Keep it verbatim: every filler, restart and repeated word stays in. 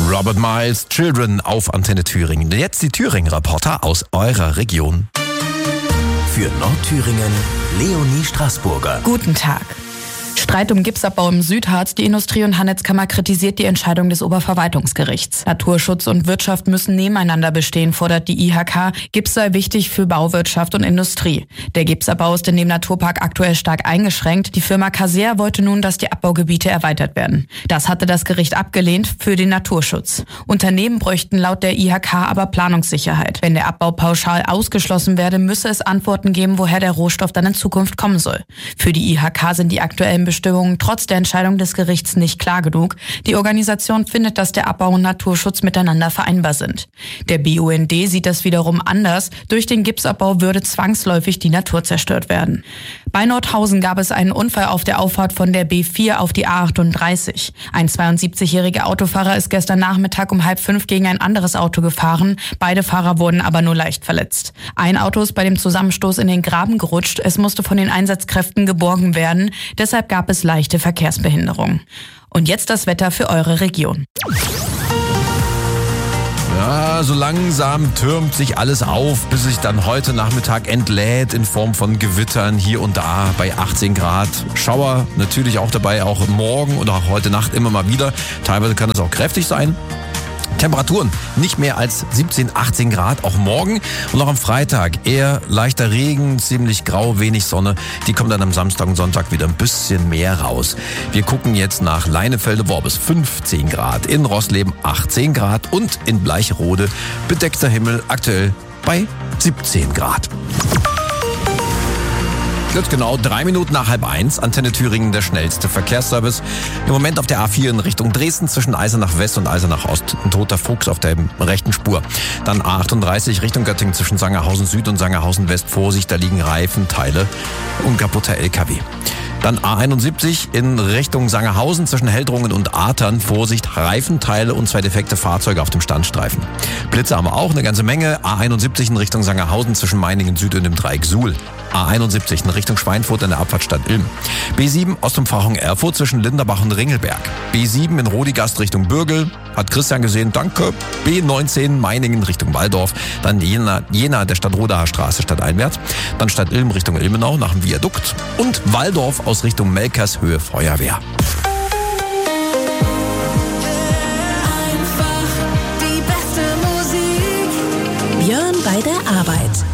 Robert Miles, Children auf Antenne Thüringen. Jetzt die Thüringen-Reporter aus eurer Region. Für Nordthüringen, Leonie Straßburger. Guten Tag. Streit um Gipsabbau im Südharz. Die Industrie- und Handelskammer kritisiert die Entscheidung des Oberverwaltungsgerichts. Naturschutz und Wirtschaft müssen nebeneinander bestehen, fordert die I H K. Gips sei wichtig für Bauwirtschaft und Industrie. Der Gipsabbau ist in dem Naturpark aktuell stark eingeschränkt. Die Firma Caser wollte nun, dass die Abbaugebiete erweitert werden. Das hatte das Gericht abgelehnt für den Naturschutz. Unternehmen bräuchten laut der I H K aber Planungssicherheit. Wenn der Abbau pauschal ausgeschlossen werde, müsse es Antworten geben, woher der Rohstoff dann in Zukunft kommen soll. Für die I H K sind die aktuellen Bestimmungen trotz der Entscheidung des Gerichts nicht klar genug. Die Organisation findet, dass der Abbau und Naturschutz miteinander vereinbar sind. Der B U N D sieht das wiederum anders. Durch den Gipsabbau würde zwangsläufig die Natur zerstört werden. Bei Nordhausen gab es einen Unfall auf der Auffahrt von der B vier auf die A achtunddreißig. Ein zweiundsiebzigjähriger Autofahrer ist gestern Nachmittag um halb fünf gegen ein anderes Auto gefahren. Beide Fahrer wurden aber nur leicht verletzt. Ein Auto ist bei dem Zusammenstoß in den Graben gerutscht. Es musste von den Einsatzkräften geborgen werden. Deshalb gab es leichte Verkehrsbehinderung. Und jetzt das Wetter für eure Region. Ja, so langsam türmt sich alles auf, bis sich dann heute Nachmittag entlädt in Form von Gewittern hier und da bei achtzehn Grad. Schauer natürlich auch dabei, auch morgen und auch heute Nacht immer mal wieder. Teilweise kann es auch kräftig sein. Temperaturen nicht mehr als siebzehn, achtzehn Grad, auch morgen und auch am Freitag eher leichter Regen, ziemlich grau, wenig Sonne. Die kommt dann am Samstag und Sonntag wieder ein bisschen mehr raus. Wir gucken jetzt nach Leinefelde-Worbis, fünfzehn Grad, in Rossleben achtzehn Grad und in Bleicherode bedeckter Himmel aktuell bei siebzehn Grad. Jetzt genau drei Minuten nach halb eins. Antenne Thüringen, der schnellste Verkehrsservice. Im Moment auf der A vier in Richtung Dresden zwischen Eisenach West und Eisenach Ost. Ein toter Fuchs auf der rechten Spur. Dann A achtunddreißig Richtung Göttingen zwischen Sangerhausen Süd und Sangerhausen West. Vorsicht, da liegen Reifenteile und kaputter L K W. Dann A einundsiebzig in Richtung Sangerhausen zwischen Heldrungen und Atern. Vorsicht, Reifenteile und zwei defekte Fahrzeuge auf dem Standstreifen. Blitze haben wir auch eine ganze Menge. A einundsiebzig in Richtung Sangerhausen zwischen Meiningen Süd und dem Dreieck Suhl. A einundsiebzig in Richtung Schweinfurt in der Abfahrtstadt Ilm. B sieben Ostumfahrung Erfurt zwischen Linderbach und Ringelberg. B sieben in Rodigast Richtung Bürgel. Hat Christian gesehen, danke. B neunzehn Meiningen Richtung Walldorf. Dann Jena, Jena der Stadtrodaer Straße stadteinwärts. Dann Stadt Ilm Richtung Ilmenau nach dem Viadukt. Und Walldorf aus Richtung Melkers Höhe Feuerwehr. Einfach die beste Musik. Björn bei der Arbeit.